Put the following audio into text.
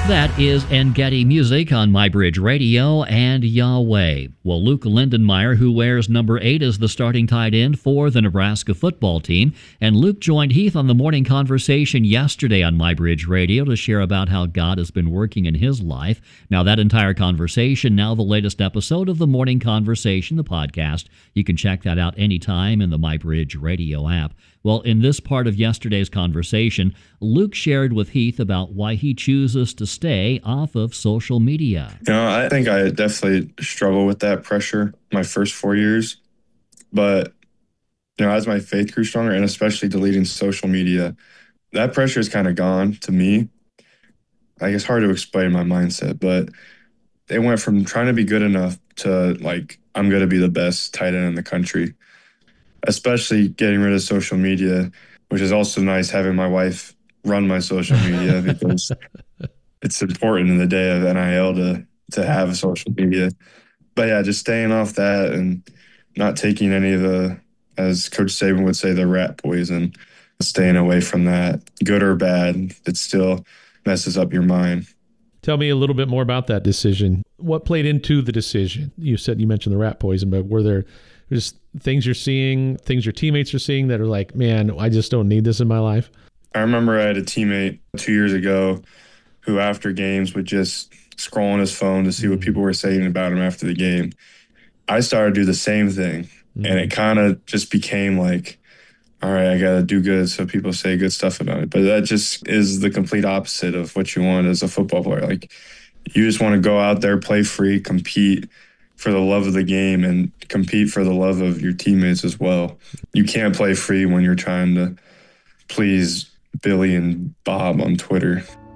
That is Engedi Music on MyBridge Radio and Yahweh. Well, Luke Lindenmeyer, who wears number 8 as the starting tight end for the Nebraska football team. And Luke joined Heath on the morning conversation yesterday on MyBridge Radio to share about how God has been working in his life. Now, that entire conversation, now the latest episode of the Morning Conversation, the podcast. You can check that out anytime in the MyBridge Radio app. Well, in this part of yesterday's conversation, Luke shared with Heath about why he chooses to stay off of social media. I think I definitely struggle with that pressure my first 4 years. But, as my faith grew stronger, and especially deleting social media, that pressure is kind of gone to me. Like, it's hard to explain my mindset, but it went from trying to be good enough to, I'm going to be the best tight end in the country. Especially getting rid of social media, which is also nice having my wife run my social media because it's important in the day of NIL to have social media. But yeah, just staying off that and not taking any of the, as Coach Saban would say, the rat poison, staying away from that, good or bad, it still messes up your mind. Tell me a little bit more about that decision. What played into the decision? You mentioned the rat poison, but were there just things you're seeing, things your teammates are seeing that are like, man, I just don't need this in my life? I remember I had a teammate 2 years ago who after games would just scroll on his phone to see what people were saying about him after the game. I started to do the same thing, and it kind of just became like, all right, I got to do good so people say good stuff about it. But that just is the complete opposite of what you want as a football player. Like, you just want to go out there, play free, compete for the love of the game, and compete for the love of your teammates as well. You can't play free when you're trying to please Billy and Bob on Twitter.